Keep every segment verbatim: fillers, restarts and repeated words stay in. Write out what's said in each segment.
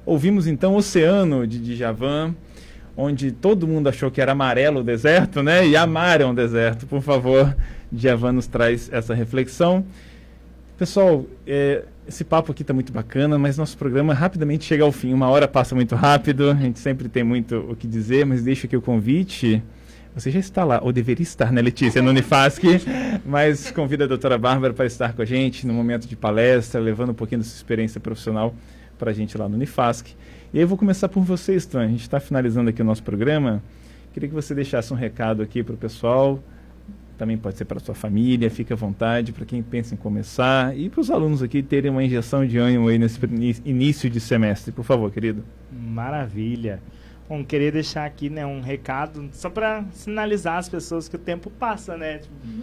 Ouvimos então Oceano, de Djavan, onde todo mundo achou que era amarelo o deserto, né? E amar é um deserto. Por favor, Djavan nos traz essa reflexão. Pessoal, é, esse papo aqui está muito bacana, mas nosso programa rapidamente chega ao fim. Uma hora passa muito rápido, a gente sempre tem muito o que dizer, mas deixo aqui o convite. Você já está lá, ou deveria estar, né, Letícia, no Unifasc, mas convida a doutora Bárbara para estar com a gente no momento de palestra, levando um pouquinho da sua experiência profissional para a gente lá no Unifasc. E aí eu vou começar por você, Stan. A gente está finalizando aqui o nosso programa. Queria que você deixasse um recado aqui para o pessoal, também pode ser para a sua família, fique à vontade, para quem pensa em começar, e para os alunos aqui terem uma injeção de ânimo aí nesse início de semestre. Por favor, querido. Maravilha. Bom, queria deixar aqui, né, um recado, só para sinalizar às pessoas que o tempo passa, né?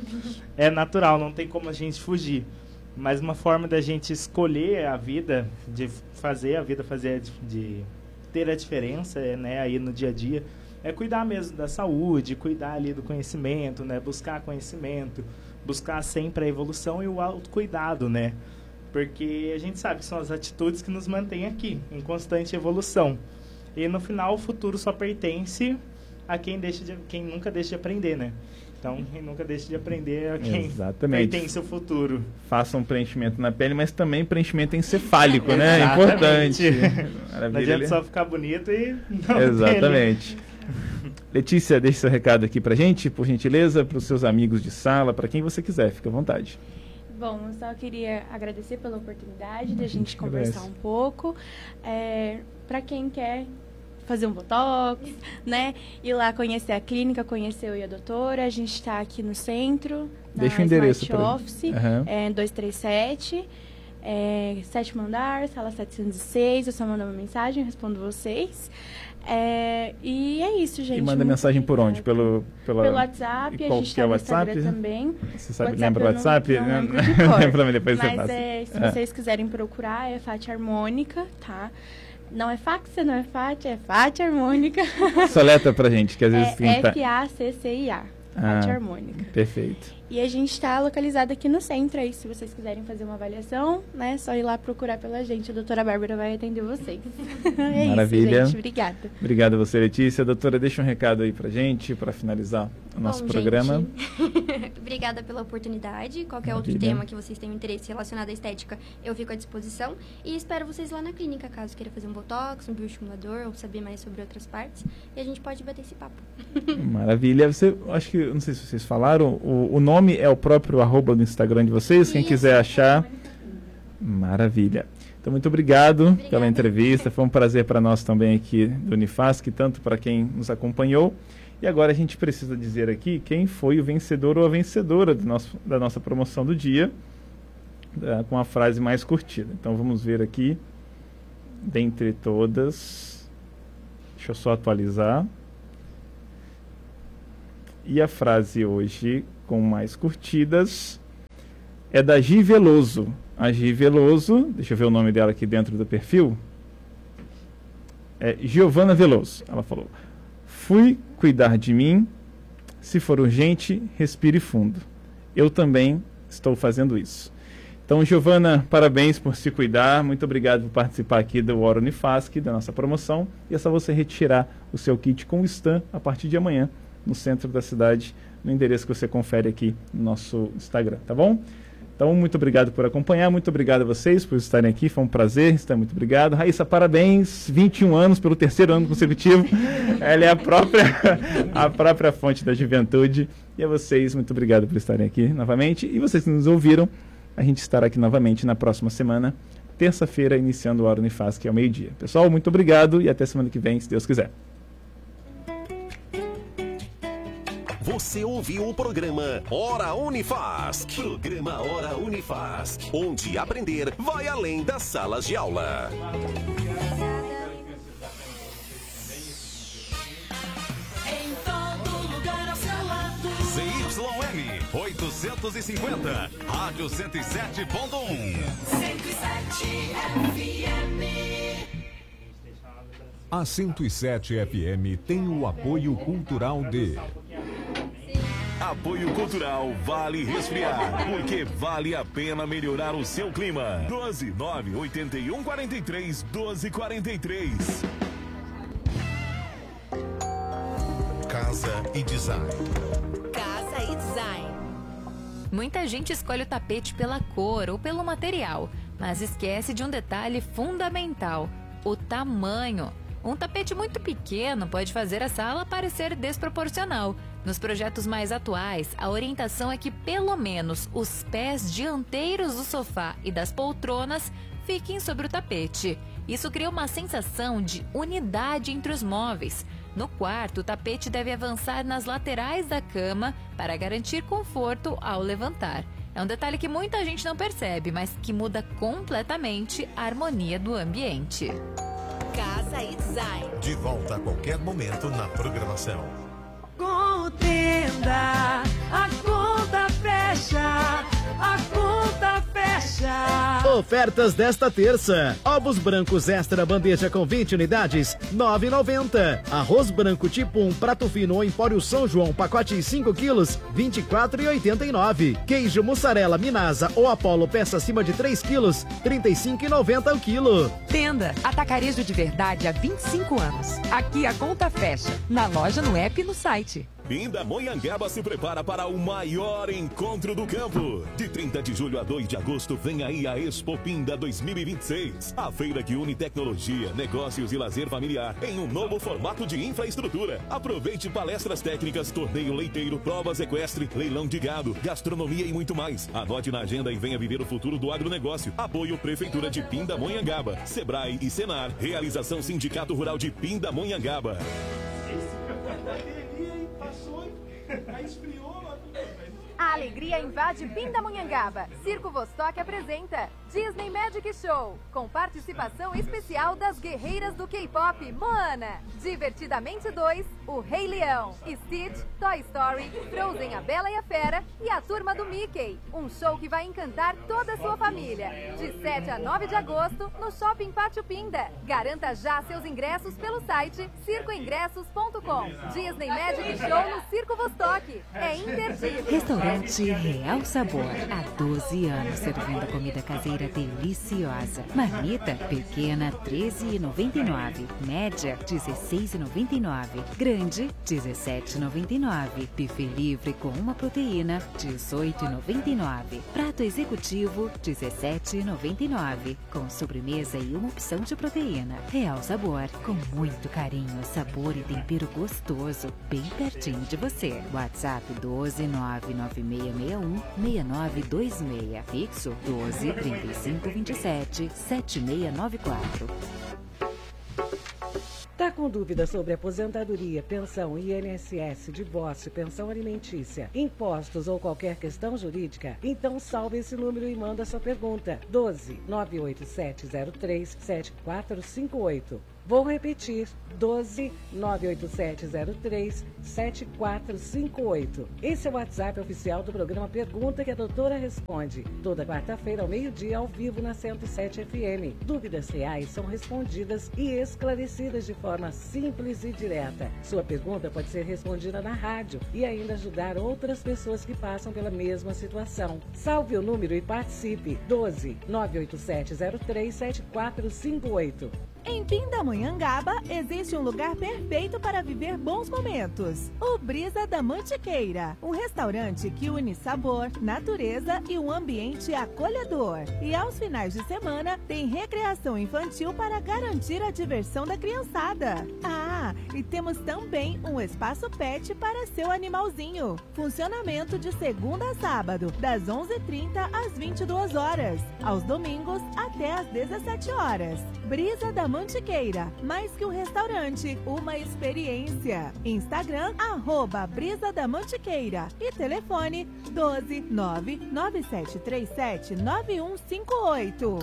É natural, não tem como a gente fugir. Mas uma forma da gente escolher a vida, de fazer a vida fazer, de, de ter a diferença, né, aí no dia a dia, é cuidar mesmo da saúde, cuidar ali do conhecimento, né, buscar conhecimento, buscar sempre a evolução e o autocuidado, né? Porque a gente sabe que são as atitudes que nos mantêm aqui, em constante evolução. E no final o futuro só pertence a quem, deixa de, quem nunca deixa de aprender, né? Então, quem nunca deixa de aprender é a quem Exatamente. Pertence o futuro. Faça um preenchimento na pele, mas também preenchimento encefálico, né? É importante. Não adianta só ficar bonito e não Exatamente. Letícia, deixe seu recado aqui pra gente, por gentileza, para os seus amigos de sala, para quem você quiser, fique à vontade. Bom, eu só queria agradecer pela oportunidade de a gente conversar um pouco. É, para quem quer fazer um botox, né? Ir lá conhecer a clínica, conhecer eu e a doutora. A gente está aqui no centro, na Deixa o endereço Smart pra... Office, uhum. é, dois três sete, é, sétimo andar, sala setecentos e seis. Eu só mando uma mensagem, respondo vocês. É, e é isso, gente. E manda mensagem por onde? Pelo, pela... Pelo WhatsApp, a gente está no WhatsApp? Instagram também. Você sabe, WhatsApp lembra o WhatsApp? Não, não lembro de cor. Lembra, depois Mas você passa. É, se é. vocês quiserem procurar, é Fátia Harmônica, tá? Não é fax, não é Fátia, é Fátia Harmônica. Soleta pra gente, que às vezes... É F A C C I A, Fátia ah, Harmônica. Perfeito. E a gente está localizado aqui no centro, aí se vocês quiserem fazer uma avaliação, né, só ir lá procurar pela gente, a doutora Bárbara vai atender vocês. É Maravilha. isso, gente, obrigada. Obrigado a você, Letícia. Doutora, deixa um recado aí pra gente, para finalizar o nosso Bom, programa. Obrigada pela oportunidade. Qualquer Maravilha. outro tema que vocês tenham interesse relacionado à estética, eu fico à disposição. E espero vocês lá na clínica, caso queira fazer um botox, um bioestimulador, ou saber mais sobre outras partes. E a gente pode bater esse papo. Maravilha. Você, acho que, não sei se vocês falaram, o, o nome é o próprio arroba do Instagram de vocês, quem Isso. quiser achar. Maravilha. Então, muito obrigado Obrigada. Pela entrevista. Foi um prazer para nós também aqui do Unifasc, tanto para quem nos acompanhou. E agora a gente precisa dizer aqui quem foi o vencedor ou a vencedora do nosso, da nossa promoção do dia, da, com a frase mais curtida. Então, vamos ver aqui, dentre todas. Deixa eu só atualizar. E a frase hoje com mais curtidas é da Gi Veloso. A Gi Veloso, deixa eu ver o nome dela aqui dentro do perfil. É Giovana Veloso. Ela falou: fui cuidar de mim, se for urgente, respire fundo. Eu também estou fazendo isso. Então, Giovana, parabéns por se cuidar. Muito obrigado por participar aqui do Hora Unifasc, da nossa promoção. E é só você retirar o seu kit com o Stan a partir de amanhã, no centro da cidade, no endereço que você confere aqui no nosso Instagram, tá bom? Então, muito obrigado por acompanhar, muito obrigado a vocês por estarem aqui, foi um prazer, Stan, muito obrigado. Raíssa, parabéns, vinte e um anos pelo terceiro ano consecutivo, ela é a própria, a própria fonte da juventude. E a vocês, muito obrigado por estarem aqui novamente. E vocês que nos ouviram, a gente estará aqui novamente na próxima semana, terça-feira, iniciando o Hora Unifasc, que é ao meio-dia. Pessoal, muito obrigado e até semana que vem, se Deus quiser. Você ouviu o programa Hora Unifasc. Programa Hora Unifasc, onde aprender vai além das salas de aula. Em todo lugar ao seu lado. Z Y M oitocentos e cinquenta, Rádio cento e sete ponto um. cento e sete F M. A cento e sete F M tem o apoio cultural de Apoio Cultural Vale Resfriar, porque vale a pena melhorar o seu clima. doze nove oito um quatro três doze quarenta e três. Casa e Design. Casa e Design. Muita gente escolhe o tapete pela cor ou pelo material, mas esquece de um detalhe fundamental: o tamanho. Um tapete muito pequeno pode fazer a sala parecer desproporcional. Nos projetos mais atuais, a orientação é que pelo menos os pés dianteiros do sofá e das poltronas fiquem sobre o tapete. Isso cria uma sensação de unidade entre os móveis. No quarto, o tapete deve avançar nas laterais da cama para garantir conforto ao levantar. É um detalhe que muita gente não percebe, mas que muda completamente a harmonia do ambiente. Casa e Design. De volta a qualquer momento na programação. Com o Tenda, a conta fecha, a conta fecha. Ofertas desta terça: ovos brancos extra bandeja com vinte unidades, nove reais e noventa centavos. Arroz branco tipo um prato fino ou Empório São João, pacote cinco quilos, vinte e quatro reais e oitenta e nove centavos. Queijo mussarela Minasa ou Apollo peça acima de três quilos, trinta e cinco reais e noventa centavos o quilo. Tenda, atacarejo de verdade há vinte e cinco anos. Aqui a conta fecha, na loja, no app e no site. Pindamonhangaba se prepara para o maior encontro do campo. De trinta de julho a dois de agosto, vem aí a Expo Pinda dois mil e vinte e seis. A feira que une tecnologia, negócios e lazer familiar em um novo formato de infraestrutura. Aproveite palestras técnicas, torneio leiteiro, provas equestre, leilão de gado, gastronomia e muito mais. Anote na agenda e venha viver o futuro do agronegócio. Apoio Prefeitura de Pindamonhangaba, Sebrae e Senar. Realização Sindicato Rural de Pindamonhangaba. A alegria invade Pindamonhangaba. Circo Vostok apresenta Disney Magic Show, com participação especial das guerreiras do K-pop Moana, Divertidamente dois, O Rei Leão, Stitch, Toy Story, Frozen, A Bela e a Fera e a Turma do Mickey. Um show que vai encantar toda a sua família. De sete a nove de agosto, no Shopping Pátio Pinda. Garanta já seus ingressos pelo site circo ingressos ponto com. Disney Magic Show no Circo Vostok. É imperdível. Restaurante Real Sabor. Há doze anos servindo comida caseira deliciosa. Marmita pequena, treze reais e noventa e nove centavos. Média, dezesseis reais e noventa e nove centavos. Grande, dezessete reais e noventa e nove centavos. Buffet livre com uma proteína, dezoito reais e noventa e nove centavos. Prato executivo, dezessete reais e noventa e nove centavos. Com sobremesa e uma opção de proteína. Real Sabor, com muito carinho, sabor e tempero gostoso, bem pertinho de você. WhatsApp doze nove nove seis seis um seis nove dois seis. Fixo doze trinta e cinco vinte e sete sete seis nove quatro. Tá com dúvida sobre aposentadoria, pensão, I N S S, divórcio, pensão alimentícia, impostos ou qualquer questão jurídica? Então salve esse número e manda sua pergunta. doze nove oito sete zero três sete quatro cinco oito. Vou repetir, doze nove oito sete zero três sete quatro cinco oito. Esse é o WhatsApp oficial do programa Pergunta que a Doutora Responde. Toda quarta-feira ao meio-dia, ao vivo na cento e sete F M. Dúvidas reais são respondidas e esclarecidas de forma simples e direta. Sua pergunta pode ser respondida na rádio e ainda ajudar outras pessoas que passam pela mesma situação. Salve o número e participe. doze nove oito sete zero três sete quatro cinco oito. Em Pindamonhangaba, existe um lugar perfeito para viver bons momentos. O Brisa da Mantiqueira, um restaurante que une sabor, natureza e um ambiente acolhedor. E aos finais de semana, tem recreação infantil para garantir a diversão da criançada. Ah, e temos também um espaço pet para seu animalzinho. Funcionamento de segunda a sábado, das onze e trinta às vinte e duas horas. Aos domingos, até às dezessete horas. Brisa da Mantiqueira, mais que um restaurante, uma experiência. Instagram, arroba Brisa da Mantiqueira. E telefone doze nove nove sete três sete nove um cinco oito.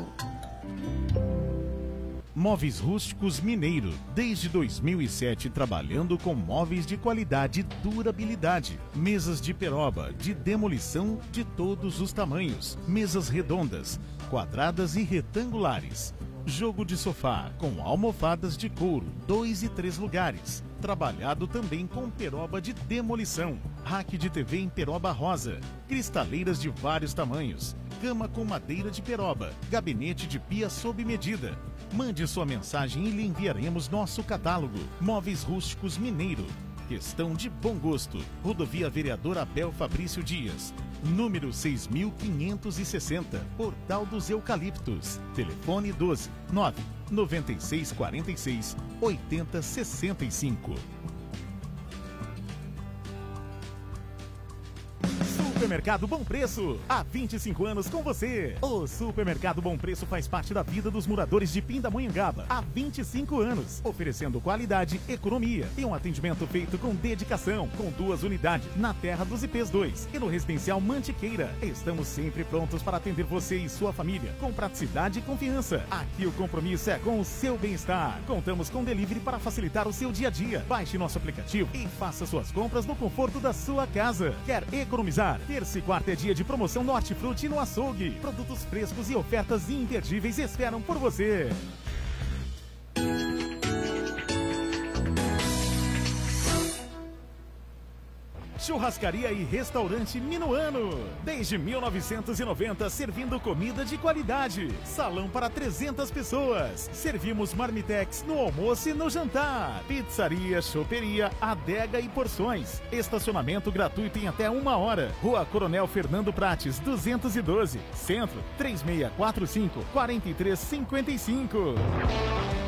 Móveis Rústicos Mineiro, desde dois mil e sete trabalhando com móveis de qualidade e durabilidade. Mesas de peroba, de demolição de todos os tamanhos. Mesas redondas, quadradas e retangulares. Jogo de sofá com almofadas de couro, dois e três lugares. Trabalhado também com peroba de demolição, rack de T V em peroba rosa, cristaleiras de vários tamanhos, cama com madeira de peroba, gabinete de pia sob medida. Mande sua mensagem e lhe enviaremos nosso catálogo. Móveis rústicos Mineiro. Questão de bom gosto. Rodovia Vereador Abel Fabrício Dias. Número seis mil quinhentos e sessenta. Portal dos Eucaliptos. Telefone doze, nove, noventa e seis, quarenta e seis, oitenta, sessenta e cinco. Supermercado Bom Preço, há vinte e cinco anos com você. O Supermercado Bom Preço faz parte da vida dos moradores de Pindamonhangaba há vinte e cinco anos, oferecendo qualidade, economia e um atendimento feito com dedicação, com duas unidades na Terra dos I Ps dois e no Residencial Mantiqueira. Estamos sempre prontos para atender você e sua família, com praticidade e confiança. Aqui o compromisso é com o seu bem-estar. Contamos com delivery para facilitar o seu dia a dia. Baixe nosso aplicativo e faça suas compras no conforto da sua casa. Quer economizar? Terça e quarta é dia de promoção no Hortifruti e no Açougue. Produtos frescos e ofertas imperdíveis esperam por você. Churrascaria e Restaurante Minuano. Desde mil novecentos e noventa, servindo comida de qualidade. Salão para trezentas pessoas. Servimos marmitex no almoço e no jantar. Pizzaria, choperia, adega e porções. Estacionamento gratuito em até uma hora. Rua Coronel Fernando Prates, duzentos e doze. Centro, três seis quatro cinco, quatro três cinco cinco.